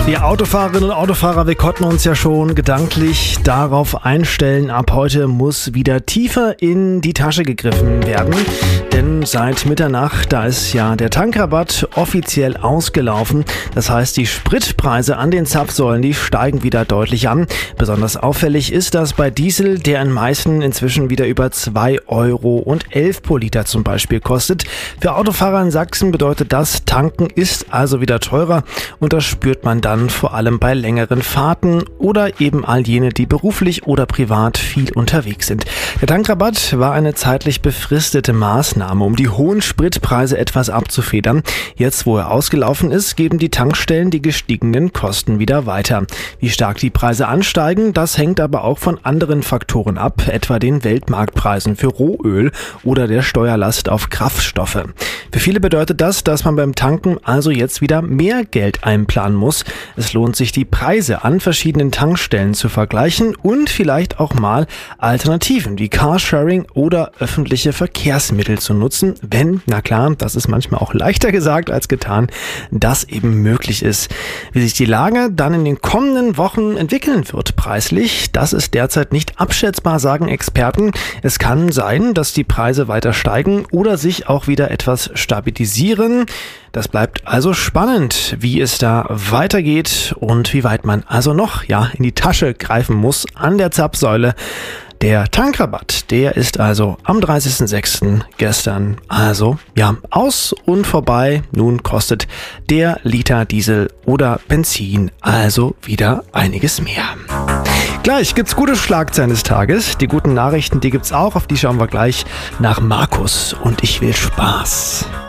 Wir Autofahrerinnen und Autofahrer, wir konnten uns ja schon gedanklich darauf einstellen, ab heute muss wieder tiefer in die Tasche gegriffen werden. Denn seit Mitternacht, da ist ja der Tankrabatt offiziell ausgelaufen. Das heißt, die Spritpreise an den Zapfsäulen, die steigen wieder deutlich an. Besonders auffällig ist das bei Diesel, der in Meißen inzwischen wieder über 2,11 Euro pro Liter zum Beispiel kostet. Für Autofahrer in Sachsen bedeutet das, tanken ist also wieder teurer und das spürt man dann vor allem bei längeren Fahrten oder eben all jene, die beruflich oder privat viel unterwegs sind. Der Tankrabatt war eine zeitlich befristete Maßnahme, um die hohen Spritpreise etwas abzufedern. Jetzt, wo er ausgelaufen ist, geben die Tankstellen die gestiegenen Kosten wieder weiter. Wie stark die Preise ansteigen, das hängt aber auch von anderen Faktoren ab, etwa den Weltmarktpreisen für Rohöl oder der Steuerlast auf Kraftstoffe. Für viele bedeutet das, dass man beim Tanken also jetzt wieder mehr Geld einplanen muss. Es lohnt sich, die Preise an verschiedenen Tankstellen zu vergleichen und vielleicht auch mal Alternativen wie Carsharing oder öffentliche Verkehrsmittel zu nutzen, wenn, na klar, das ist manchmal auch leichter gesagt als getan, das eben möglich ist. Wie sich die Lage dann in den kommenden Wochen entwickeln wird preislich, das ist derzeit nicht abschätzbar, sagen Experten. Es kann sein, dass die Preise weiter steigen oder sich auch wieder etwas stabilisieren. Das bleibt also spannend, wie es da weitergeht und wie weit man also noch in die Tasche greifen muss an der Zapfsäule. Der Tankrabatt, der ist also am 30.06. gestern aus und vorbei. Nun kostet der Liter Diesel oder Benzin also wieder einiges mehr. Gleich gibt's gute Schlagzeilen des Tages. Die guten Nachrichten, die gibt's auch, auf die schauen wir gleich nach Markus und ich will Spaß.